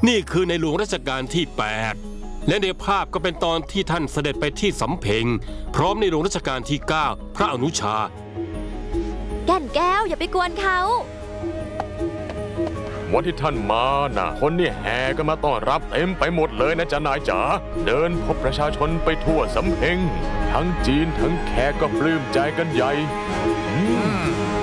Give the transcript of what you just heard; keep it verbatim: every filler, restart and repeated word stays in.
นี่คือในหลวงรัชกาลที่แปดและในภาพก็เป็นตอนที่ท่านเสด็จไปที่สำเพ็งพร้อมในหลวงรัชกาลที่เก้าพระอนุชาแก่นแก้วอย่าไปกวนเขาวันที่ท่านมาน่ะคนนี่แห่กันมาต้อนรับเต็มไปหมดเลยนะจ๊ะนายจ๋าเดินพบประชาชนไปทั่วสำเพ็งทั้งจีนทั้งแขกก็ปลื้มใจกันใหญ่